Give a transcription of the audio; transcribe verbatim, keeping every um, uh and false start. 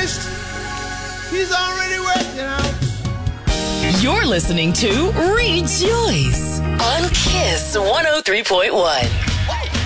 finished. He's already working out. You're listening to Rejoice on Kiss one oh three point one.